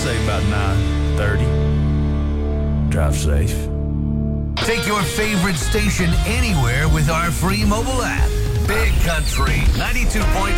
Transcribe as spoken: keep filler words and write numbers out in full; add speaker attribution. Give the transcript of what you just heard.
Speaker 1: say about nine thirty. Drive safe.
Speaker 2: Take your favorite station anywhere with our free mobile app. Big Country ninety-two point